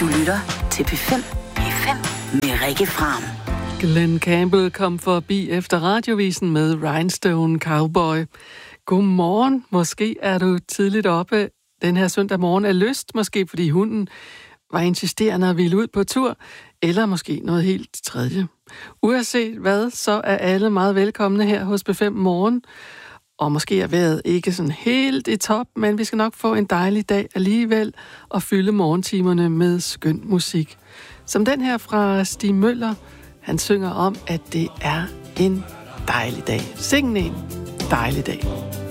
Du lytter til P5 med Rikke Fram. Glenn Campbell kom forbi efter radiovisen med Rhinestone Cowboy. Godmorgen. Måske er du tidligt oppe den her søndag morgen af lyst, måske fordi hunden var insisterende og ville ud på tur, eller måske noget helt tredje. Uanset hvad, så er alle meget velkomne her hos P5 Morgen. Og måske er vejret ikke sådan helt i top, men vi skal nok få en dejlig dag alligevel og fylde morgentimerne med skøn musik. Som den her fra Stig Møller. Han synger om, at det er en dejlig dag. Sikke en dejlig dag.